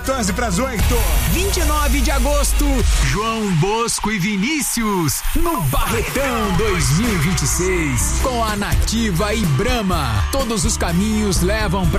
14 para as 8. 29 de agosto, João Bosco e Vinícius, no Barretão 2026, com a Nativa e Brahma. Todos os caminhos levam pra